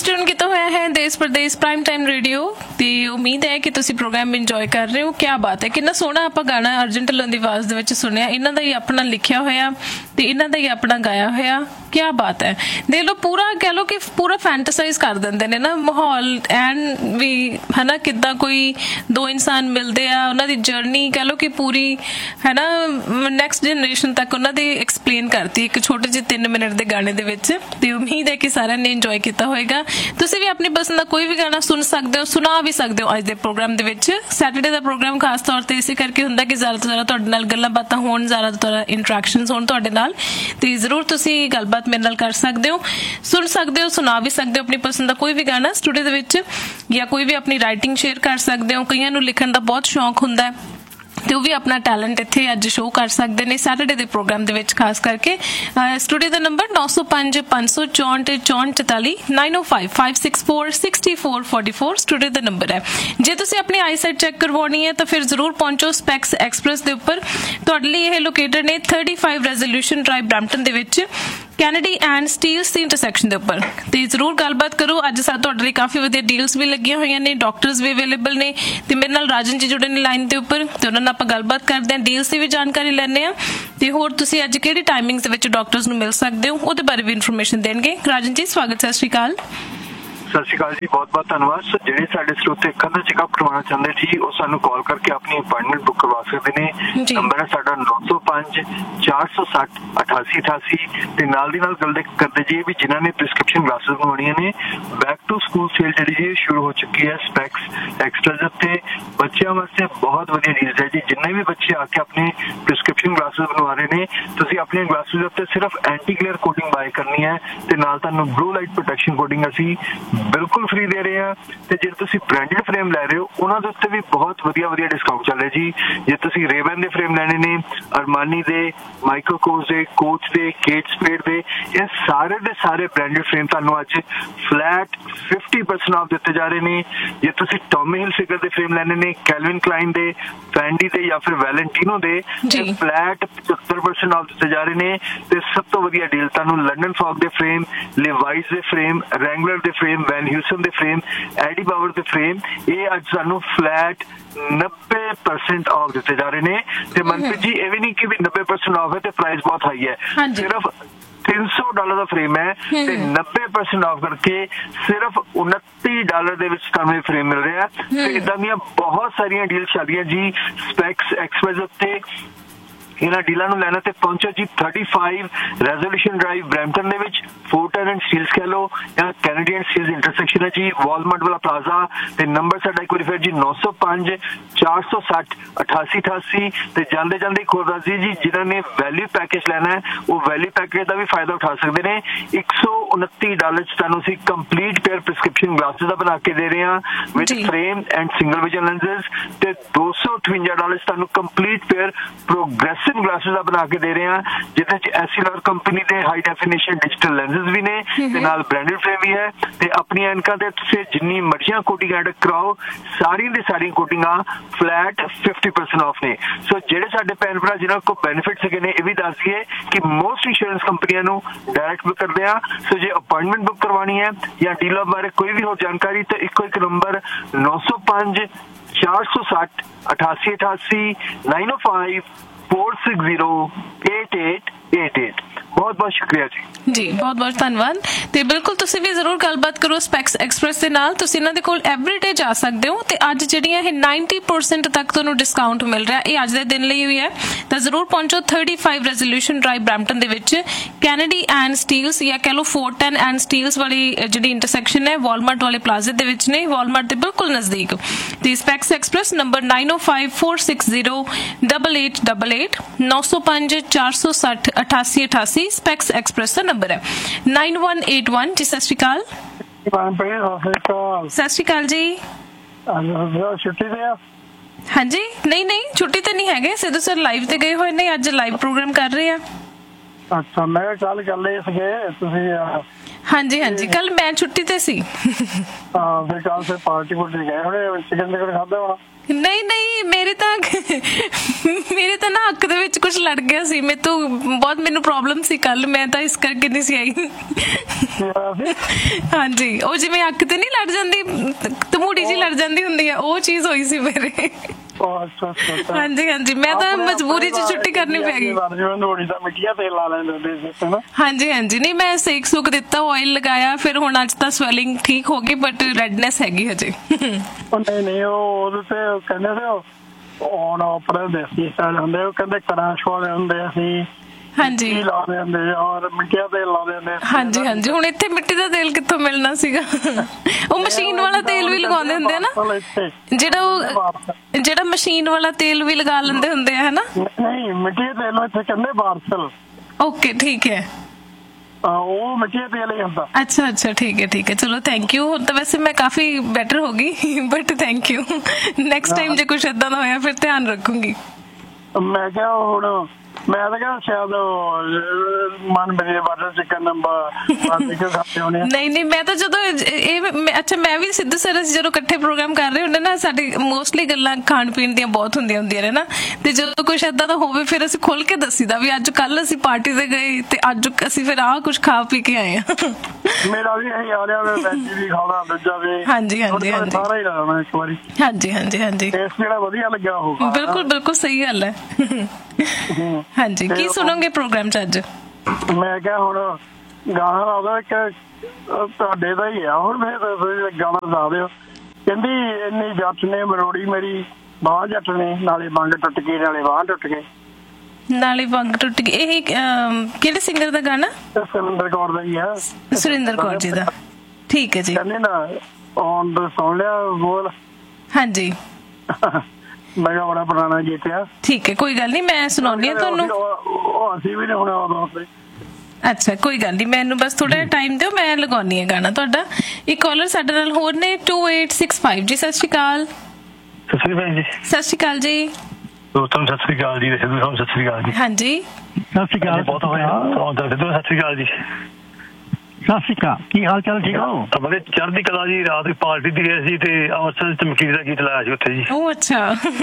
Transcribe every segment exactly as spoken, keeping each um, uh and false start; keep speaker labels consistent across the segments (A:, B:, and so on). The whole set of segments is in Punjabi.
A: ਤੁਸੀਂ ਟਿਊਨ ਕੀਤਾ ਹੋਇਆ ਹੈ ਦੇਸ਼ ਪ੍ਰਦੇਸ਼ ਪ੍ਰਾਈਮ ਟਾਈਮ ਰੇਡੀਓ ਤੇ ਉਮੀਦ ਹੈ ਕਿ ਤੁਸੀਂ ਪ੍ਰੋਗਰਾਮ ਇੰਜੋਏ ਕਰ ਰਹੇ ਹੋ। ਕਿਆ ਬਾਤ ਹੈ, ਕਿੰਨਾ ਸੋਹਣਾ ਆਪਾਂ ਗਾਣਾ ਅਰਜਨ ਢਿੱਲੋਂ ਦੀ ਆਵਾਜ਼ ਦੇ ਵਿੱਚ ਸੁਣਿਆ। ਇਹਨਾਂ ਦਾ ਹੀ ਆਪਣਾ ਲਿਖਿਆ ਹੋਇਆ ਤੇ ਇਹਨਾਂ ਦਾ ਹੀ ਆਪਣਾ ਗਾਇਆ ਹੋਇਆ। ਕਿਆ ਬਾਤ ਹੈ, ਦੇਖ ਲਓ ਪੂਰਾ ਕਹਿ ਲਓ ਕਿ ਪੂਰਾ ਫੈਂਟਸਾਈਜ਼ ਕਰ ਦਿੰਦੇ ਨੇ ਨਾ ਮਾਹੌਲ ਐਨ ਵੀ ਹੈ ਨਾ, ਕਿੱਦਾਂ ਕੋਈ ਦੋ ਇਨਸਾਨ ਮਿਲਦੇ ਆ, ਉਹਨਾਂ ਦੀ ਜਰਨੀ ਕਹਿ ਲਓ ਕਿ ਪੂਰੀ ਹੈ ਨਾ ਨੈਕਸਟ ਜਨਰੇਸ਼ਨ ਤੱਕ ਉਹਨਾਂ ਦੀ ਐਕਸਪਲੇਨ ਕਰਤੀ ਇੱਕ ਛੋਟੇ ਜਿਹੇ ਤਿੰਨ ਮਿੰਟ ਦੇ ਗਾਣੇ ਦੇ ਵਿੱਚ। ਤੇ ਉਮੀਦ ਹੈ ਕਿ ਸਾਰਿਆਂ ਨੇ ਇੰਜੋਏ ਕੀਤਾ ਹੋਏਗਾ। ਤੁਸੀਂ ਵੀ ਆਪਣੀ ਪਸੰਦ ਦਾ ਕੋਈ ਵੀ ਗਾਣਾ ਸੁਣ ਸਕਦੇ ਹੋ, ਸੁਣਾ ਵੀ ਸਕਦੇ ਹੋ ਅੱਜ ਦੇ ਪ੍ਰੋਗਰਾਮ ਦੇ ਵਿੱਚ। ਸੈਟਰਡੇ ਦਾ ਪ੍ਰੋਗਰਾਮ ਖਾਸ ਤੌਰ ਤੇ ਇਸੇ ਕਰਕੇ ਹੁੰਦਾ ਕਿ ਜ਼ਿਆਦਾ ਤੋਂ ਜ਼ਿਆਦਾ ਤੁਹਾਡੇ ਨਾਲ ਗੱਲਾਂ ਬਾਤਾਂ ਹੋਣ, ਜ਼ਿਆਦਾ ਤੋਂ ਜ਼ਿਆਦਾ ਇੰਟਰੈਕਸ਼ਨਸ ਹੋਣ ਤੁਹਾਡੇ ਨਾਲ। ਤੇ ਜ਼ਰੂਰ ਤੁਸੀਂ ਗੱਲਬਾਤ ਮੇਰੇ ਨਾਲ ਕਰ ਸਕਦੇ ਹੋ, ਸੁਣ ਸਕਦੇ ਹੋ, ਸੁਣਾ ਵੀ ਸਕਦੇ ਹੋ ਆਪਣੀ ਪਸੰਦ ਦਾ ਕੋਈ ਵੀ ਗਾਣਾ ਸਟੂਡੀਓ ਦੇ ਵਿੱਚ, ਜਾਂ ਕੋਈ ਵੀ ਆਪਣੀ ਰਾਈਟਿੰਗ ਸ਼ੇਅਰ ਕਰ ਸਕਦੇ ਹੋ। ਕਈਆਂ ਨੂੰ ਲਿਖਣ ਦਾ ਬਹੁਤ ਸ਼ੌਕ ਹੁੰਦਾ ਹੈ ਤੇ ਉਹ ਵੀ ਆਪਣਾ ਟੈਲੈਂਟ ਇੱਥੇ ਅੱਜ ਸ਼ੋਅ ਕਰ ਸਕਦੇ ਨੇ ਸੈਟਰਡੇ ਦੇ ਪ੍ਰੋਗਰਾਮ ਦੇ ਵਿੱਚ। ਖਾਸ ਕਰਕੇ ਸਟੂਡੀਓ ਦਾ ਨੰਬਰ ਨੌ ਸੌ ਪੰਜ ਪੰਜ ਸੌ ਚੌਂਹਠ ਚੌਂਹਠ ਚੁਤਾਲੀ ਨਾਈਨ ਓ five five six four sixty four forty four studio ਦਾ ਨੰਬਰ ਹੈ। ਜੇ ਤੁਸੀਂ ਆਪਣੀ ਆਈਸਾਈਟ ਚੈੱਕ ਕਰਵਾਉਣੀ ਹੈ ਤਾਂ ਫਿਰ ਜ਼ਰੂਰ ਪਹੁੰਚੋ ਸਪੈਕਸ ਐਕਸਪ੍ਰੈਸ ਦੇ ਉੱਪਰ। ਤੁਹਾਡੇ ਲਈ ਇਹ ਲੋਕੇਟਡ ਨੇ thirty five resolution drive Brampton ਦੇ ਵਿੱਚ, Kennedy and Steeles the intersection ਦੇ ਉੱਪਰ। ਤੇ ਜ਼ਰੂਰ ਗੱਲਬਾਤ ਕਰੋ। ਅੱਜ ਸਾਡੇ ਤੁਹਾਡੇ ਲਈ ਕਾਫੀ ਵਧੀਆ ਡੀਲਸ ਵੀ ਲੱਗੀਆਂ ਹੋਈਆਂ ਨੇ, ਡਾਕਟਰਸ ਵੀ ਅਵੇਲੇਬਲ ਨੇ ਤੇ ਮੇਰੇ ਨਾਲ ਰਾਜਨ ਜੀ ਜੁੜੇ ਨੇ ਲਾਈਨ ਦੇ ਉੱਪਰ ਤੇ ਉਹਨਾਂ ਨਾਲ ਆਪਾਂ ਗੱਲਬਾਤ ਕਰਦੇ ਹਾਂ, ਡੀਲਸ ਦੀ ਵੀ ਜਾਣਕਾਰੀ ਲੈਂਦੇ ਹਾਂ ਤੇ ਹੋਰ ਤੁਸੀਂ ਅੱਜ ਕਿਹੜੀ ਟਾਈਮਿੰਗਸ ਦੇ ਵਿੱਚ ਡਾਕਟਰਸ ਨੂੰ ਮਿਲ ਸਕਦੇ ਹੋ ਉਹਦੇ ਬਾਰੇ ਵੀ ਇਨਫੋਰਮੇਸ਼ਨ ਦੇਣਗੇ। ਰਾਜਨ ਜੀ ਸਵਾਗਤ, ਸਤਿ ਸ਼੍ਰੀ ਅਕਾਲ।
B: ਸਤਿ ਸ਼੍ਰੀ ਅਕਾਲ ਜੀ, ਬਹੁਤ ਬਹੁਤ ਧੰਨਵਾਦ। ਜਿਹੜੇ ਸਾਡੇ ਸਰੋਤੇ ਅੱਖਾਂ ਦਾ ਚੈੱਕਅਪ ਕਰਵਾਉਣਾ ਚਾਹੁੰਦੇ ਸੀ ਉਹ ਸਾਨੂੰ ਕਾਲ ਕਰਕੇ ਆਪਣੀ ਅਪਾਇੰਟਮੈਂਟ ਬੁੱਕ ਕਰਵਾ ਸਕਦੇ ਨੇ। ਨੰਬਰ ਹੈ ਸਾਡਾ ਨੌ ਸੌ ਪੰਜ ਚਾਰ ਸੌ ਸੱਠ ਅਠਾਸੀ ਅਠਾਸੀ। ਤੇ ਨਾਲ ਦੀ ਨਾਲ ਗੱਲ ਕਰਦੇ ਜੀ ਵੀ ਜਿਨ੍ਹਾਂ ਨੇ ਪ੍ਰਿਸਕ੍ਰਿਪਸ਼ਨ ਗਲਾਸਿਸ ਬਣਵਾਉਣੀਆਂ ਨੇ, ਬੈਕ ਟੂ ਸਕੂਲ ਸੇਲ ਜਿਹੜੀ ਜੀ ਸ਼ੁਰੂ ਹੋ ਚੁੱਕੀ ਹੈ ਸਪੈਕਸ ਐਕਸਟਰਾ ਦੇ ਉੱਤੇ। ਬੱਚਿਆਂ ਵਾਸਤੇ ਬਹੁਤ ਵਧੀਆ ਡੀਲਸ ਹੈ ਜੀ। ਜਿੰਨੇ ਵੀ ਬੱਚੇ ਆ ਕੇ ਆਪਣੇ ਪ੍ਰਿਸਕ੍ਰਿਪਸ਼ਨ ਗਲਾਸਿਸ ਬਣਵਾ ਰਹੇ ਨੇ, ਤੁਸੀਂ ਆਪਣੀਆਂ ਗਲਾਸਿਸ ਦੇ ਉੱਤੇ ਸਿਰਫ ਐਂਟੀ ਗਲੇਅਰ ਕੋਟਿੰਗ ਬਾਏ ਕਰਨੀ ਹੈ ਤੇ ਨਾਲ ਤੁਹਾਨੂੰ ਬਲੂ ਲਾਈਟ ਪ੍ਰੋਟੈਕਸ਼ਨ ਕੋਟਿੰਗ ਅਸੀਂ ਬਿਲਕੁਲ ਫ੍ਰੀ ਦੇ ਰਹੇ ਹਾਂ। ਤੇ ਜੇ ਤੁਸੀਂ ਬ੍ਰਾਂਡਡ ਫਰੇਮ ਲੈ ਰਹੇ ਹੋ ਉਹਨਾਂ ਦੇ ਉੱਤੇ ਵੀ ਬਹੁਤ ਵਧੀਆ ਵਧੀਆ ਡਿਸਕਾਊਂਟ ਚੱਲ ਰਿਹਾ ਜੀ। ਜੇ ਤੁਸੀਂ ਰੇਵਨ ਦੇ ਫਰੇਮ ਲੈਣੇ ਨੇ, ਅਰਮਾਨੀ ਦੇ, ਮਾਈਕਰੋਕੋਸ ਦੇ, ਕੋਚ ਦੇ, ਕੇਟ ਸਪੇਡ ਦੇ, ਇਹ ਸਾਰੇ ਦੇ ਸਾਰੇ ਬ੍ਰਾਂਡਡ ਫਰੇਮ ਤੁਹਾਨੂੰ ਅੱਜ ਫਲੈਟ ਫਿਫਟੀ ਪਰਸੈਂਟ ਆਫ ਦਿੱਤੇ ਜਾ ਰਹੇ ਨੇ। ਜੇ ਤੁਸੀਂ ਟੌਮੀ ਹਿਲਫਿਗਰ ਦੇ ਫਰੇਮ ਲੈਣੇ ਨੇ, ਕੈਲਵਿਨ ਕਲਾਈਨ ਦੇ, ਫੈਂਡੀ ਦੇ ਜਾਂ ਫਿਰ ਵੈਲੈਂਟੀਨੋ ਦੇ, ਫਲੈਟ ਪਚੱਤਰ ਪਰਸੈਂਟ ਆਫ ਦਿੱਤੇ ਜਾ ਰਹੇ ਨੇ। ਤੇ ਸਭ ਤੋਂ ਵਧੀਆ ਡੀਲ ਤੁਹਾਨੂੰ ਲੰਡਨ ਫੌਗ ਦੇ ਫਰੇਮ, ਲਿਵਾਈਸ ਦੇ ਫਰੇਮ, ਰੈਂਗਲਰ ਦੇ ਫਰੇਮ, ਵੈਨ ਹਿਊਸਨ ਦੇ ਫਰੇਮ, ਐਡੀ ਪਾਵਰ ਦੇ ਫਰੇਮ, ਇਹ ਅੱਜ ਸਾਨੂੰ ਫਲੈਟ ਨੱਬੇ ਪਰਸੈਂਟ ਆਫ ਦਿੱਤੇ ਜਾ ਰਹੇ ਨੇ। ਤੇ ਮਨਪ੍ਰੀਤ ਜੀ ਇਹ ਵੀ ਨਹੀਂ ਕਿ ਵੀ ਨੱਬੇ ਪਰਸੈਂਟ ਆਫ ਹੈ ਤੇ ਪ੍ਰਾਈਸ ਬਹੁਤ ਹਾਈ ਹੈ, ਸਿਰਫ ਤਿੰਨ ਸੌ ਡਾਲਰ ਦਾ ਫਰੇਮ ਹੈ ਤੇ ਨੱਬੇ ਪਰਸੈਂਟ ਆਫ ਕਰਕੇ ਸਿਰਫ ਉਨੱਤੀ ਡਾਲਰ ਦੇ ਵਿੱਚ ਤੁਹਾਨੂੰ ਇਹ ਫਰੇਮ ਮਿਲ ਰਿਹਾ। ਤੇ ਇਦਾਂ ਦੀਆਂ ਬਹੁਤ ਸਾਰੀਆਂ ਡੀਲ ਚੱਲਦੀਆਂ ਜੀ ਸਪੈਕਸ ਐਕਸਪ੍ਰੈਸ ਉੱਤੇ। ਇਹਨਾਂ ਡੀਲਾਂ ਨੂੰ ਲੈਣਾ ਤੇ ਪਹੁੰਚੋ ਜੀ thirty five resolution drive Brampton ਦੇ ਵਿੱਚ, ਫੋਰਟਨ ਐਂਡ ਸਟੀਲਸ ਕਹਿ ਲਓ ਜਾਂ ਕੈਨੇਡੀਅਨ ਸਟੀਲਸ ਇੰਟਰਸੈਕਸ਼ਨ ਹੈ ਜੀ, ਵਾਲਮਾਰਟ ਵਾਲਾ ਪਲਾਜ਼ਾ। ਤੇ ਨੰਬਰ ਸਾਡਾ ਇੱਕ ਵਾਰੀ ਫਿਰ ਜੀ ਨੌ ਸੌ ਪੰਜ ਚਾਰ ਸੌ ਸੱਠ ਅਠਾਸੀ ਅਠਾਸੀ। ਤੇ ਜਾਂਦੇ ਜਾਂਦੇ ਇੱਕ ਹੋਰ ਦੱਸ ਜੀ, ਜਿਨ੍ਹਾਂ ਨੇ ਵੈਲਿਊ ਪੈਕੇਜ ਲੈਣਾ ਹੈ ਉਹ ਵੈਲਿਊ ਪੈਕੇਜ ਦਾ ਵੀ ਫਾਇਦਾ ਉਠਾ ਸਕਦੇ ਨੇ। ਇੱਕ ਸੌ ਉਨੱਤੀ ਡਾਲਰ ਚ ਤੁਹਾਨੂੰ ਅਸੀਂ ਕੰਪਲੀਟ ਪੇਅਰ ਪ੍ਰਿਸਕ੍ਰਿਪਸ਼ਨ ਗਲਾਸਿਸ ਦਾ ਬਣਾ ਕੇ ਦੇ ਰਹੇ ਹਾਂ with frame and single vision lenses. ਤੇ ਦੋ ਸੌ ਅਠਵੰਜਾ ਡਾਲਰ ਚ ਤੁਹਾਨੂੰ ਕੰਪਲੀਟ ਪੇਅਰ ਪ੍ਰੋਗਰੈਸਿਵ ਗਲਾਸਿਸ ਦਾ ਬਣਾ ਕੇ ਦੇ ਰਹੇ ਹਾਂ, ਜਿਹਦੇ ਚ ਐਸੀਲਰ ਕੰਪਨੀ ਦੇ ਹਾਈ ਡੈਫੀਨੇਸ਼ਨ ਡਿਜੀਟਲ ਲੈਂਸਸ ਵੀ ਨੇ ਤੇ ਨਾਲ ਬ੍ਰਾਂਡਡ ਫਰੇਮ ਵੀ ਹੈ। ਤੇ ਆਪਣੀਆਂ ਐਨਕਾਂ ਤੇ ਤੁਸੀਂ ਜਿੰਨੀ ਮਰਜ਼ੀਆਂ ਕੋਟਿੰਗ ਐਡ ਕਰਾਓ, ਸਾਰੀਆਂ ਦੀ ਸਾਰੀਆਂ ਕੋਟਿੰਗਾਂ ਫਲੈਟ ਫਿਫਟੀ ਪਰਸੈਂਟ ਆਫ ਨੇ। ਸੋ ਜਿਹੜੇ ਸਾਡੇ ਭੈਣ ਭਰਾ ਜਿਹਨਾਂ ਕੋਲ ਬੈਨੀਫਿਟਸ ਹੈਗੇ ਨੇ, ਇਹ ਵੀ ਦੱਸ ਦਈਏ ਕਿ ਮੋਸਟ ਇੰਸ਼ੋਰੈਂਸ ਕੰਪਨੀਆਂ ਨੂੰ ਡਾਇਰੈਕਟ ਬੁੱਕ ਕਰਦੇ ਆ। ਸੋ ਜੇ ਅਪਾਇੰਟਮੈਂਟ ਬੁੱਕ ਕਰਵਾਉਣੀ ਹੈ ਜਾਂ ਡੀਲਰ ਬਾਰੇ ਕੋਈ ਵੀ ਹੋਰ ਜਾਣਕਾਰੀ ਤਾਂ ਇੱਕੋ ਇੱਕ ਨੰਬਰ ਨੌ ਸੌ ਪੰਜ ਚਾਰ ਸੌ ਸੱਠ ਅਠਾਸੀ ਅਠਾਸੀ ਨਾਈਨ ਓ five four six zero eight eight eight eight. बहुत बहुत शुक्रिया जी।
A: ਜੀ ਬਹੁਤ ਬਹੁਤ ਧੰਨਵਾਦ। ਤੇ ਬਿਲਕੁਲ ਤੁਸੀਂ ਵੀ ਜ਼ਰੂਰ ਗੱਲਬਾਤ ਕਰੋ ਸਪੈਕਸ ਐਕਸਪ੍ਰੈਸ ਦੇ ਨਾਲ। ਤੁਸੀਂ ਇਹਨਾਂ ਦੇ ਕੋਲ ਐਵਰੀਡੇ ਜਾ ਸਕਦੇ ਹੋ ਤੇ ਅੱਜ ਜਿਹੜੀਆਂ ਇਹ ਨਾਈਨਟੀ ਪਰਸੈਂਟ ਤੱਕ ਤੁਹਾਨੂੰ ਡਿਸਕਾਊਂਟ ਮਿਲ ਰਿਹਾ, ਇਹ ਅੱਜ ਦੇ ਦਿਨ ਲਈ ਵੀ ਹੈ। ਤਾਂ ਜ਼ਰੂਰ ਪਹੁੰਚੋ thirty five resolution drive Brampton ਦੇ ਵਿੱਚ, ਕੈਨੇਡੀ ਐਂਡ ਸਟੀਲਸ ਜਾਂ ਕਹਿ ਲਓ ਫੋਰਟਨ ਐਂਡ ਸਟੀਲਸ ਵਾਲੀ ਜਿਹੜੀ ਇੰਟਰਸੈਕਸ਼ਨ ਹੈ ਵਾਲਮਾਰਟ ਵਾਲੇ ਪਲਾਜ਼ੇ ਦੇ ਵਿੱਚ ਨੇ, ਵਾਲਮਾਰਟ ਦੇ ਬਿਲਕੁਲ ਨਜ਼ਦੀਕ। ਤੇ ਸਪੈਕਸ ਐਕਸਪ੍ਰੈਸ ਨੰਬਰ ਨਾਈਨ ਓ five four six zero double eight double eight ਨੌ ਸੌ ਪੰਜ ਚਾਰ ਸੌ ਸੱਠ ਅਠਾਸੀ ਅਠਾਸੀ ਸਪੈਕਸ ਐਕਸਪ੍ਰੈਸ ਦਾ ਨੰਬਰ ਹੈ। ਨਾਈਨ ਵਨ ਏਟ ਵਨ ਜੀ। ਸਤਿ ਸ਼੍ਰੀ ਅਕਾਲ। ਸਤਿ ਸ਼੍ਰੀ ਅਕਾਲ ਜੀ।
B: ਛੁੱਟੀ ਤੇ ਆ?
A: ਹਾਂਜੀ ਨਹੀਂ ਨਹੀਂ ਛੁੱਟੀ ਤੇ ਨਹੀਂ ਹੈਗੇ, ਸਿੱਧੂ ਸਰ ਲਾਈਵ ਤੇ ਗਏ ਹੋਏ ਨੇ, ਅੱਜ ਲਾਈਵ ਪ੍ਰੋਗਰਾਮ ਕਰ ਰਹੇ ਆ।
B: ਅੱਛਾ, ਮੈਂ ਕੱਲ ਚੱਲੇ ਸੀਗੇ ਤੁਸੀਂ
A: ਹਾਂਜੀ ਹਾਂਜੀ, ਕੱਲ ਮੈਂ ਛੁੱਟੀ ਤੇ ਸੀ।
C: ਹਾਂ ਫਿਰ ਕੱਲ ਫਿਰ ਪਾਰਟੀ ਪੁਰਟੀ ਗਏ ਹੋਣੇ, ਚਿਕਨ ਚਿਕਨ ਖਾਧਾ ਹੋਣਾ।
A: ਨਹੀਂ ਨਹੀਂ, ਮੇਰੇ ਤਾਂ ਮੇਰੇ ਤਾਂ ਨਾ ਅੱਖ ਦੇ ਵਿੱਚ ਕੁਝ ਲੜ ਗਿਆ ਸੀ, ਮੇਰੇ ਤੋਂ ਬਹੁਤ ਮੈਨੂੰ ਪ੍ਰੋਬਲਮ ਸੀ ਕੱਲ, ਮੈਂ ਤਾਂ ਇਸ ਕਰਕੇ ਨਹੀਂ ਸੀ ਆਈ। ਹਾਂਜੀ, ਉਹ ਜਿਵੇਂ ਅੱਖ ਤੇ ਨਹੀਂ ਲੜ ਜਾਂਦੀ, ਤਮੂੜੀ ਜੀ ਲੜ ਜਾਂਦੀ ਹੁੰਦੀ ਆ, ਉਹ ਚੀਜ਼ ਹੋਈ ਸੀ ਮੇਰੇ। ਹਾਂਜੀ ਹਾਂਜੀ, ਮੈਂ ਤਾਂ ਮਜਬੂਰੀ ਚ ਛੁੱਟੀ ਕਰਨੀ ਪੈ ਗਈ। ਹਾਂਜੀ ਹਾਂਜੀ, ਨਹੀਂ ਮੈਂ ਸੇਕ ਸੂਕ ਦਿੱਤਾ, ਆਇਲ ਲਗਾਇਆ, ਫਿਰ ਹੁਣ ਅੱਜ ਤਾਂ ਸਵੈਲਿੰਗ ਠੀਕ ਹੋ ਗਈ, ਬਟ ਰੈਡਨੈਸ ਹੈਗੀ ਹਜੇ।
C: ਨਹੀਂ ਨਹੀਂ, ਉਹ ਉਹਦੇ ਤੇ ਕਹਿੰਦੇ ਸੀ ਹੁਣ ਆਪਣਾ ਦੇਸੀ ਸਟਾਈਲ ਹੁੰਦੇ, ਉਹ ਕਹਿੰਦੇ ਕਰਾਸ਼ ਵਾਲੇ ਹੁੰਦੇ ਅਸੀਂ।
A: ਹਾਂਜੀ
C: ਲਾਉਂਦੇ ਹੁੰਦੇ ਔਰ ਮਿੱਟੀ ਦਾ ਤੇਲ ਲਾਉਂਦੇ ਹੁੰਦੇ।
A: ਹਾਂਜੀ ਹਾਂਜੀ, ਹੁਣ ਇੱਥੇ ਮਿੱਟੀ ਦਾ ਤੇਲ ਕਿੱਥੋਂ ਮਿਲਣਾ ਸੀਗਾ? ਉਹ ਮਸ਼ੀਨ ਵਾਲਾ ਤੇਲ ਵੀ ਲਗਾਉਂਦੇ ਹੁੰਦੇ ਆ ਨਾ, ਜਿਹੜਾ ਉਹ ਜਿਹੜਾ ਮਸ਼ੀਨ ਵਾਲਾ ਤੇਲ ਵੀ ਲਗਾ ਲੈਂਦੇ ਹੁੰਦੇ ਆ, ਹਨਾ?
C: ਨਹੀਂ, ਮਿੱਟੀ ਦੇ ਤੇਲ ਨੂੰ ਇੱਥੇ ਕਹਿੰਦੇ ਬਾਰਸਲ।
A: ਓਕੇ ਠੀਕ ਹੈ,
C: ਉਹ ਮਿੱਟੀ ਦਾ ਤੇਲ ਹੀ ਹੁੰਦਾ।
A: ਅੱਛਾ ਅੱਛਾ, ਠੀਕ ਹੈ ਠੀਕ ਹੈ, ਚਲੋ ਥੈਂਕ ਯੂ। ਹੁਣ ਤਾਂ ਵੈਸੇ ਮੈਂ ਕਾਫੀ ਬੈਟਰ ਹੋ ਗਈ, but thank you. Next time ਜੇ ਕੁਛ ਏਦਾਂ ਦਾ ਹੋਇਆ ਫਿਰ ਧਿਆਨ ਰੱਖੂੰਗੀ।
C: ਮੈਂ ਕਿਹਾ ਹੁਣ ਮੈਂ ਤਾਂ ਕਿਹਾ ਸ਼ਾਇਦ ਮਨ ਮੇਰੇ ਬਾਰੇ ਚਿਕਨ ਨੰਬਰ ਖਾਤੇ ਹੋਣੇ। ਨਹੀਂ
A: ਨਹੀਂ, ਮੈਂ ਤਾਂ ਜਦੋਂ ਇਹ ਅੱਛਾ ਮੈਂ ਵੀ ਸਿੱਧੂ ਸਰ ਜਦੋਂ ਇਕੱਠੇ ਪ੍ਰੋਗਰਾਮ ਕਰ ਰਹੇ ਹੁੰਦੇ ਨਾ, ਸਾਡੀ ਮੋਸਟਲੀ ਗੱਲਾਂ ਖਾਣ ਪੀਣ ਦੀਆਂ ਬਹੁਤ ਹੁੰਦੀਆਂ ਹੁੰਦੀਆਂ ਨੇ ਨਾ, ਤੇ ਜਦੋਂ ਕੁਛ ਏਦਾਂ ਦਾ ਹੋਵੇ ਫਿਰ ਅਸੀਂ ਖੁੱਲ ਕੇ ਦੱਸੀਦਾ ਵੀ ਅੱਜ ਕੱਲ ਅਸੀਂ ਪਾਰਟੀ ਤੇ ਗਏ ਤੇ ਅੱਜ ਅਸੀਂ ਫਿਰ ਆਹ ਕੁਛ ਖਾ ਪੀ ਕੇ ਆਏ ਆ।
C: ਮੇਰਾ ਵੀ ਇਹੀ ਆ ਰਿਹਾ, ਵੈਜ ਵੀ ਖਾਣਾ, ਦੂਜਾ ਵੀ। ਹਾਂਜੀ ਹਾਂਜੀ ਹਾਂਜੀ, ਸਾਰਾ ਹੀ ਲਾਉਣਾ ਇੱਕ ਵਾਰੀ। ਹਾਂਜੀ ਹਾਂਜੀ ਹਾਂਜੀ, ਟੇਸਟ ਜਿਹੜਾ ਵਧੀਆ ਲੱਗਿਆ ਹੋਊਗਾ। ਬਿਲਕੁਲ ਬਿਲਕੁਲ ਸਹੀ ਗੱਲ ਹੈ। ਹਾਂਜੀ, ਕੀ ਸੁਣੋਗੇ ਪ੍ਰੋਗਰਾਮ ਚ ਅੱਜ? ਮੈਂ ਕਿਹਾ ਹੁਣ ਗਾਣਾ ਲਾਉਂਦਾ ਇੱਕ ਤੁਹਾਡੇ ਦਾ ਹੀ ਆ, ਹੁਣ ਫਿਰ ਗਾਣਾ ਲਾ ਦਿਓ। ਕਹਿੰਦੀ ਇੰਨੀ ਜੱਟ ਨੇ ਮਰੋੜੀ ਮੇਰੀ ਬਾਂਹ, ਜੱਟ ਨੇ ਨਾਲੇ ਵੰਗ ਟੁੱਟ ਗਈ ਨਾਲੇ ਬਾਂਹ ਟੁੱਟ ਗਈ, ਨਾਲੇ ਵੰਗ ਟੁੱਟ ਗਈ। ਇਹ ਕਿਹੜੇ ਸਿੰਗਰ ਦਾ ਗਾਣਾ? ਸੁਰਿੰਦਰ ਕੌਰ ਦਾ ਹੀ ਆ। ਸੁਰਿੰਦਰ ਕੌਰ ਜੀ ਦਾ, ਠੀਕ ਹੈ ਜੀ। ਕਹਿੰਦੇ ਨਾ ਹੁਣ ਸੁਣ ਲਿਆ ਬੋਲ। ਹਾਂਜੀ, ਮੈਂ ਕਿਹਾ ਬੜਾ ਪੁਰਾਣਾ ਗੀਤ ਆ। ਠੀਕ ਹੈ, ਕੋਈ ਗੱਲ ਨਹੀਂ, ਮੈਂ ਸੁਣਾਉਣੀ ਆ ਤੁਹਾਨੂੰ। ਅਸੀਂ ਵੀ ਨਹੀਂ ਹੋਣਾ ਉਦੋਂ। ਅੱਛਾ ਕੋਈ ਗੱਲ ਨਹੀਂ, ਮੈਨੂੰ ਬਸ ਥੋੜਾ ਜਿਹਾ ਟਾਈਮ ਦਿਓ, ਮੈਂ ਲਗਾਉਣੀ ਹੈ ਗਾਣਾ ਤੁਹਾਡਾ। ਇੱਕ ਕਾਲਰ ਸਾਡੇ ਨਾਲ ਹੋਰ ਨੇ, to eight six five G. ਸਤਿ ਸ਼੍ਰੀ ਅਕਾਲ। ਸਤਿ ਸ਼੍ਰੀ ਅਕਾਲ ਜੀ। ਸਤਿ ਸ਼੍ਰੀ ਅਕਾਲ ਜੀ। ਦੋਸਤੋ ਸਤਿ ਸ਼੍ਰੀ ਅਕਾਲ ਜੀ। ਸਿੱਧੂ ਸਾਹਿਬ ਸਤਿ ਸ਼੍ਰੀ ਅਕਾਲ ਜੀ। ਹਾਂਜੀ ਸਤਿ ਸ਼੍ਰੀ ਅਕਾਲ। ਬਹੁਤ ਹੋਇਆ ਸਿੱਧੂ, ਸਤਿ ਸ਼੍ਰੀ ਅਕਾਲ ਜੀ। ਸਤਿ ਸ਼੍ਰੀ ਅਕਾਲ, ਕੀ ਹਾਲ ਚਾਲ? ਠੀਕ ਹੋ? ਬੜੇ ਚੜ੍ਹਦੀ ਕਲਾ ਜੀ। ਰਾਤ ਦੀ ਪਾਰਟੀ ਦੀ ਗਏ ਸੀ ਤੇ ਅੰਮ੍ਰਿਤਸਰ ਚਮਕੀਰ ਦਾ ਗੀਤ ਲਾਇਆ ਸੀ ਉੱਥੇ ਜੀ। ਉਹ ਅੱਛਾ,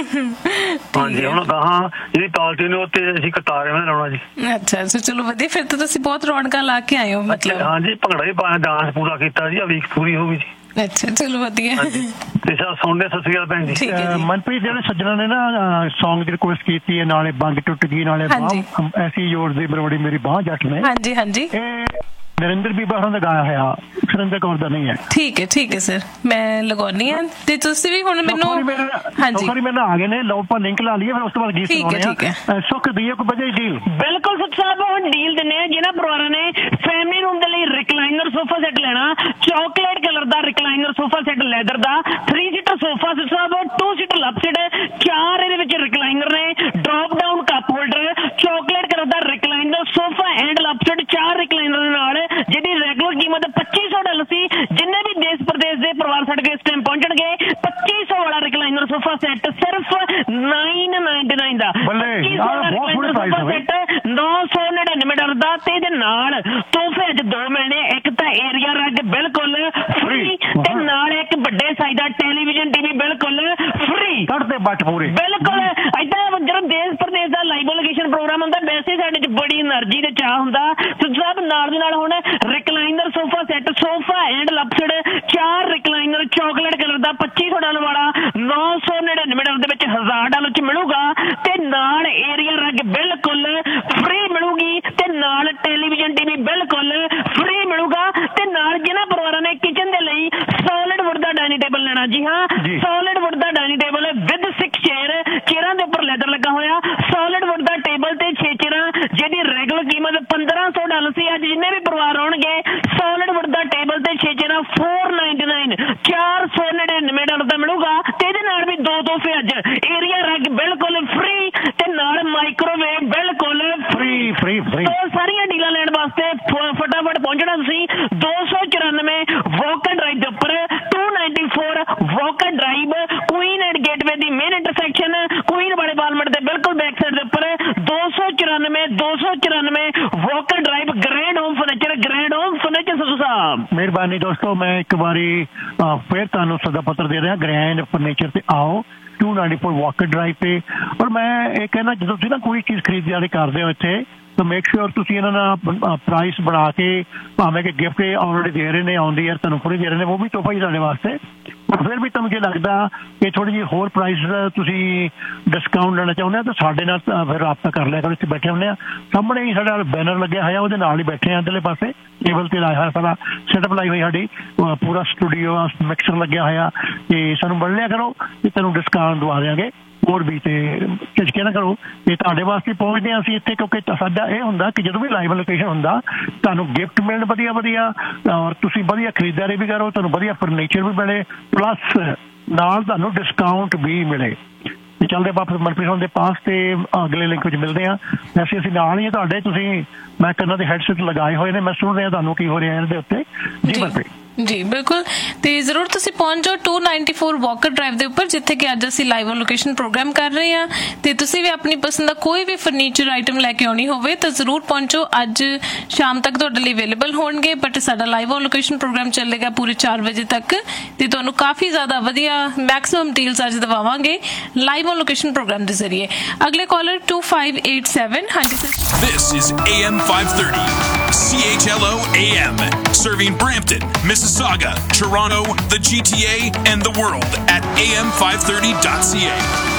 C: ਹਾਂਜੀ। ਹੁਣ ਗਾਹਾਂ ਜਿਹੜੀ ਪਾਰਟੀ ਨੇ ਉੱਤੇ ਅਸੀਂ ਕਤਾਰੇ ਵਿੱਚ ਲਾਉਣਾ ਜੀ। ਅੱਛਾ ਅੱਛਾ, ਚਲੋ ਵਧੀਆ, ਫਿਰ ਤਾਂ ਤੁਸੀਂ ਬਹੁਤ ਰੌਣਕਾਂ ਲਾ ਕੇ ਆਏ ਹੋ ਮਤਲਬ। ਹਾਂਜੀ, ਭੰਗੜਾ ਵੀ ਪਾਇਆ, ਡਾਂਸ ਪੂਰਾ ਕੀਤਾ ਜੀ, ਵੀਕ ਪੂਰੀ ਹੋ ਗਈ ਜੀ। ਅੱਛਾ ਚਲੋ ਵਧੀਆ। ਤੇ ਸਰ ਸੁਣਦੇ, ਸਤਿ ਸ਼੍ਰੀ ਅਕਾਲ ਭੈਣ ਜੀ। ਮਨਪ੍ਰੀਤ ਜਿਹੜੇ ਸੱਜਣਾ ਨੇ ਨਾ ਸੌਂਗ ਦੀ ਰਿਕੁਐਸਟ ਕੀਤੀ ਹੈ, ਨਾਲੇ ਬੰਗ ਟੁੱਟ ਗਈ ਨਾਲੇ ਐਸੀ ਜ਼ੋਰ ਦੀ ਮਰੋੜੀ ਮੇਰੀ ਬਾਂਹ ਜੱਟ ਨੇ। ਹਾਂਜੀ ਹਾਂਜੀ, ਨਰਿੰਦਰ ਬੀਬਾ ਹੋਰਾਂ ਦਾ ਗਾਇਆ ਹੋਇਆ, ਸੁਰਿੰਦਰ ਕੌਰ ਦਾ ਨਹੀਂ ਹੈ। ਠੀਕ ਹੈ ਠੀਕ ਹੈ ਸਰ, ਮੈਂ ਲਗਾਉਣੀ ਆ। ਤੇ ਤੁਸੀਂ ਵੀ ਹੁਣ ਮੈਨੂੰ ਹਾਂਜੀ ਮੇਰੇ ਨਾਲ ਆ ਗਏ ਨੇ, ਲਓ ਆਪਾਂ ਲਿੰਕ ਲਾ ਲਈਏ, ਫਿਰ ਉਸ ਤੋਂ ਬਾਅਦ ਗੀਤ ਸੁਣਾਉਣੇ ਆ। ਸੁੱਖ ਦਈਏ ਕੋਈ ਵਜ੍ਹਾ ਡੀਲ। ਬਿਲਕੁਲ ਸੁੱਖ ਸਾਹਿਬ, ਹੁਣ ਡੀਲ ਦਿੰਦੇ ਆ। ਜਿਹਨਾਂ ਪਰਿਵਾਰਾਂ ਨੇ ਫੈਮਿਲੀ ਰੂਮ ਦੇ ਲਈ ਰਿਕਲਾਈਨਰ ਸੋਫਾ ਸੈੱਟ ਲੈਣਾ, ਚਾਕਲੇਟ ਕਲਰ ਦਾ ਰਿਕਲਾਈਨਰ ਸੋਫਾ ਸੈੱਟ ਲੈਦਰ ਦਾ, ਥ੍ਰੀ ਸੀਟਰ ਸੋਫਾ ਸੁੱਖ ਸਾਹਿਬ, ਟੂ ਸੀਟਰ ਲੱਪ ਸੀਟ, ਚਾਰ ਇਹਦੇ ਵਿੱਚ ਰਿਕਲਾਈਨਰ ਨੇ, drop down cup holder, chocolate colour the recliner sofa and ਲੱਪ seat, ਚਾਰ ਰਿਕਲਾਈਨਰ ਦੇ ਨਾਲ, ਜਿਹਦੀ ਰੈਗੂਲਰ ਕੀਮਤ ਪੱਚੀ ਸੌ ਡਾਲਰ ਸੀ। ਜਿੰਨੇ ਵੀ ਦੇਸ਼ ਪ੍ਰਦੇਸ਼ ਦੇ ਪਰਿਵਾਰ ਸਾਡੇ ਕੋਲ ਇਸ ਟਾਈਮ ਪਹੁੰਚਣਗੇ, ਪੱਚੀ ਸੌ ਵਾਲਾ ਰਿਕਲਾਈਨਰ ਸੋਫਾ ਸੈੱਟ ਸਿਰਫ ਨਾਈਨ ਨਾਈਨਟੀ ਨਾਈਨ ਦਾ। ਪੱਚੀ ਸੌ ਵਾਲਾ ਰਿਕਲਾਈਨਰ ਸੋਫਾ ਸੈੱਟ ਨੌ ਸੌ ਨੜਿਨਵੇਂ ਡਾਲਰ ਦਾ। ਤੇ ਇਹਦੇ ਨਾਲ ਤੋਹਫੇ ਅੱਜ ਦੋ ਮਿਲਣੇ, ਇੱਕ ਤਾਂ ਏਰੀਆ ਰੱਗ ਬਿਲਕੁਲ ਫ੍ਰੀ, ਤੇ ਨਾਲ ਇੱਕ ਵੱਡੇ ਸਾਈਜ਼ ਦਾ ਟੈਲੀਵਿਜ਼ਨ ਟੀਵੀ ਬਿਲਕੁਲ ਫ੍ਰੀ। ਕੱਢਦੇ ਬੱਟ ਪੂਰੇ ਬਿਲਕੁਲ ਏਦਾਂ। ਜਦੋਂ ਦੇਸ਼ ਪ੍ਰਦੇਸ਼ ਦਾ ਲਾਈਵ ਲੋਕੇਸ਼ਨ ਪ੍ਰੋਗਰਾਮ ਹੁੰਦਾ, ਵੈਸੇ ਸਾਡੇ ਚ ਬੜੀ એનર્ਜੀ ਤੇ ਚਾਹ ਹੁੰਦਾ। ਸਭ ਨਾਲ ਦੇ ਨਾਲ ਹੁਣ recliner sofa set, sofa and ਲਪਸਡ, ਚਾਰ ਰਿਕਲਾਈਨਰ ਚਾਕਲੇਟ ਕਲਰ ਦਾ, ਪੱਚੀ ਸੌ ਡਾਲਰ ਵਾਲਾ ਨੌ ਸੌ ਨੜਿਨਵੇਂ ਡਾਲਰ ਦੇ ਵਿੱਚ ਹਜ਼ਾਰ ਡਾਲਰ ਚ ਮਿਲੂਗਾ। ਤੇ ਨਾਲ ਏਰੀਆ ਰੱਗ ਬਿਲਕੁਲ ਫ੍ਰੀ ਮਿਲੂਗੀ, ਤੇ ਨਾਲ ਟੈਲੀਵਿਜ਼ਨ ਟੀਵੀ ਬਿਲਕੁਲ ਫ੍ਰੀ ਮਿਲੂਗਾ। ਤੇ ਨਾਲ ਜਿਹਨਾਂ ਪਰਿਵਾਰਾਂ ਨੇ ਕਿਚਨ ਦੇ ਲਈ ਸੋਲਿਡ ਵੁੱਡ ਦਾ ਡਾਈਨਿੰਗ ਟੇਬਲ ਲੈਣਾ, ਜੀ ਹਾਂ solid wood the dining table with six chair, ਚੇਅਰਾਂ ਦੇ ਉੱਪਰ ਲੈਦਰ ਲੱਗਾ ਹੋਇਆ, ਸੋਲਿਡ ਵੁੱਡ ਦਾ ਟੇਬਲ ਤੇ ਛੇ ਚੇਅਰਾਂ, ਜਿਹਦੀ ਰੈਗੂਲਰ ਕੀਮਤ ਪੰਦਰਾਂ ਸੌ ਡਾਲਰ ਸੀ। ਅੱਜ ਜਿੰਨੇ ਵੀ ਪਰਿਵਾਰ ਆਉਣਗੇ, ਸੋਲਿਡ ਵੁੱਡ ਦਾ ਟੇਬਲ ਤੇ ਛੇ ਚੇਅਰਾਂ ਚਾਰ ਨਾਈਨਟੀ ਨਾਈਨ, ਚਾਰ ਸੌ ਨੜਿਨਵੇਂ ਡਾਲਰ ਦਾ ਮਿਲੂਗਾ। ਤੇ ਇਹਦੇ ਨਾਲ ਵੀ ਦੋ ਤੋਹਫੇ ਅੱਜ, ਏਰੀਆ ਰੱਗ ਬਿਲਕੁਲ ਫ੍ਰੀ, ਤੇ ਨਾਲ ਮਾਈਕ੍ਰੋਵੇਵ ਬਿਲਕੁਲ ਫ੍ਰੀ ਫ੍ਰੀ ਫ੍ਰੀ। ਸਾਰੀਆਂ ਡੀਲਾਂ ਲੈਣ ਵਾਸਤੇ ਫਟਾਫਟ ਪਹੁੰਚਣਾ ਤੁਸੀਂ ਦੋ ਸੌ ਚੁਰਾਨਵੇਂ ਵੋਕਰ ਡਰਾਈਵ ਦੇ ਉੱਪਰ, to ninety four walker drive, Queen and gateway the main intersection, Queen ਵਾਲੇ ਬਾਲਮਟ ਦੇ ਬਿਲਕੁਲ ਬੈਕ ਸਾਈਡ ਦੇ ਉੱਪਰ, ਦੋ ਸੌ ਚੁਰਾਨਵੇਂ ਦੋ ਸੌ ਚੁਰਾਨਵੇਂ walker drive, grand home furniture, grand home furniture ਸੁਸਾ।
D: ਮਿਹਰਬਾਨੀ ਦੋਸਤੋ। ਮੈਂ ਇੱਕ ਵਾਰੀ ਫਿਰ ਤੁਹਾਨੂੰ ਸੱਦਾ ਪੱਤਰ ਦੇ ਰਿਹਾ, ਗ੍ਰੈਂਡ ਫਰਨੀਚਰ ਤੇ ਆਓ, to ninety four Walker drive ਤੇ। ਔਰ ਮੈਂ ਇਹ ਕਹਿਣਾ, ਜਦੋਂ ਤੁਸੀਂ ਨਾ ਕੋਈ ਚੀਜ਼ ਖਰੀਦਦਾਰੀ ਕਰਦੇ ਹੋ ਇੱਥੇ, ਤਾਂ ਮੇਕ ਸ਼ੋਰ ਤੁਸੀਂ ਇਹਨਾਂ ਦਾ ਪ੍ਰਾਈਸ ਬਣਾ ਕੇ, ਭਾਵੇਂ ਕਿ ਗਿਫਟ ਆਲਰੇਡੀ ਦੇ ਰਹੇ ਨੇ, ਆਉਂਦੀ ਯਾਰ ਤੁਹਾਨੂੰ ਥੋੜ੍ਹੀ ਦੇ ਰਹੇ ਨੇ, ਉਹ ਵੀ ਤੋਹਫਾ ਹੀ ਤੁਹਾਡੇ ਵਾਸਤੇ। ਪਰ ਫਿਰ ਵੀ ਤੁਹਾਨੂੰ ਜੇ ਲੱਗਦਾ ਕਿ ਥੋੜ੍ਹੀ ਜਿਹੀ ਹੋਰ ਪ੍ਰਾਈਸ ਤੁਸੀਂ ਡਿਸਕਾਊਂਟ ਲੈਣਾ ਚਾਹੁੰਦੇ ਹੋ ਤਾਂ ਸਾਡੇ ਨਾਲ ਫਿਰ ਰਾਬਤਾ ਕਰ ਲਿਆ ਕਰੋ। ਇੱਥੇ ਬੈਠੇ ਹੁੰਦੇ ਆ, ਸਾਹਮਣੇ ਹੀ ਸਾਡਾ ਬੈਨਰ ਲੱਗਿਆ ਹੋਇਆ, ਉਹਦੇ ਨਾਲ ਹੀ ਬੈਠੇ ਆ ਅੰਦਰਲੇ ਪਾਸੇ ਟੇਬਲ ਤੇ ਲਾਇਆ ਹੋਇਆ, ਸਾਡਾ ਸੈਟਅਪ ਲਾਈ ਹੋਈ, ਸਾਡੀ ਪੂਰਾ ਸਟੂਡੀਓ ਮਿਕਸਰ ਲੱਗਿਆ ਹੋਇਆ। ਤੇ ਸਾਨੂੰ ਮਿਲ ਲਿਆ ਕਰੋ ਤੇ ਤੁਹਾਨੂੰ ਡਿਸਕਾਊਂਟ ਦਵਾ ਦਿਆਂਗੇ ਹੋਰ ਵੀ। ਤੇ ਝਿਜਕਿਆ ਨਾ ਕਰੋ, ਇਹ ਤੁਹਾਡੇ ਵਾਸਤੇ ਪਹੁੰਚਦੇ ਹਾਂ ਅਸੀਂ ਇੱਥੇ, ਕਿਉਂਕਿ ਸਾਡਾ ਇਹ ਹੁੰਦਾ ਕਿ ਜਦੋਂ ਵੀ ਲਾਈਵ ਲੋਕੇਸ਼ਨ ਹੁੰਦਾ ਤੁਹਾਨੂੰ ਗਿਫਟ ਮਿਲਣ ਵਧੀਆ ਵਧੀਆ, ਔਰ ਤੁਸੀਂ ਵਧੀਆ ਖਰੀਦਦਾਰੀ ਵੀ ਕਰੋ, ਤੁਹਾਨੂੰ ਵਧੀਆ ਫਰਨੀਚਰ ਵੀ ਮਿਲੇ, ਪਲੱਸ ਨਾਲ ਤੁਹਾਨੂੰ ਡਿਸਕਾਊਂਟ ਵੀ ਮਿਲੇ। ਤੇ ਚੱਲਦੇ ਵਾਪਸ ਮਨਪ੍ਰੀਤ ਹੋਣ ਦੇ ਪਾਸ ਤੇ ਅਗਲੇ ਲਿੰਕ ਵਿੱਚ ਮਿਲਦੇ ਹਾਂ। ਵੈਸੇ ਅਸੀਂ ਨਾਲ ਹੀ ਤੁਹਾਡੇ, ਤੁਸੀਂ ਮੈਂ ਕੰਨਾਂ ਦੇ ਹੈਡਸੈਟ ਲਗਾਏ ਹੋਏ ਨੇ, ਮੈਂ ਸੁਣ ਰਿਹਾ ਤੁਹਾਨੂੰ ਕੀ ਹੋ ਰਿਹਾ ਇਹਦੇ ਉੱਤੇ। ਜੀ ਮਨਪ੍ਰੀਤ
A: ਜੀ ਬਿਲਕੁਲ, ਤੇ ਜ਼ਰੂਰ ਤੁਸੀਂ ਪਹੁੰਚ ਜਾਓ to ninety four Walker drive ਦੇ ਉੱਪਰ, ਜਿੱਥੇ ਕਿ ਅੱਜ ਅਸੀਂ ਲਾਈਵ ਲੋਕੇਸ਼ਨ ਪ੍ਰੋਗਰਾਮ ਕਰ ਰਹੇ ਹਾਂ। ਤੇ ਤੁਸੀਂ ਵੀ ਆਪਣੀ ਪਸੰਦ ਦਾ ਕੋਈ ਵੀ ਫਰਨੀਚਰ ਆਈਟਮ ਲੈ ਕੇ ਆਉਣੀ ਹੋਵੇ ਤਾਂ ਜ਼ਰੂਰ ਪਹੁੰਚੋ। ਅੱਜ ਸ਼ਾਮ ਤੱਕ ਤੁਹਾਡੇ ਲਈ ਅਵੇਲੇਬਲ ਹੋਣਗੇ, ਬਟ ਸਾਡਾ ਲਾਈਵ ਲੋਕੇਸ਼ਨ ਪ੍ਰੋਗਰਾਮ ਚੱਲੇਗਾ ਪੂਰੇ ਚਾਰ ਵਜੇ ਤੱਕ, ਤੇ ਤੁਹਾਨੂੰ ਕਾਫੀ ਜ਼ਿਆਦਾ ਵਧੀਆ ਮੈਕਸਿਮਮ ਡੀਲਸ ਅੱਜ ਦਵਾਵਾਂਗੇ ਲਾਈਵ ਲੋਕੇਸ਼ਨ ਪ੍ਰੋਗਰਾਮ ਦੇ ਜ਼ਰੀਏ। ਅਗਲੇ collar to five eight seven. ਹਾਂਜੀ sir,
E: This is A M five thirty, C H L O A M, serving Brampton, Mississauga, Toronto, the G T A, and the world at A M five thirty dot C A.